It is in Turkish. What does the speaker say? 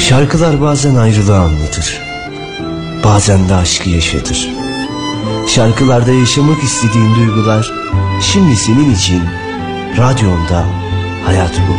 Şarkılar bazen ayrılığı anlatır, bazen de aşkı yaşatır. Şarkılarda yaşamak istediğin duygular şimdi senin için radyonda hayat bulur.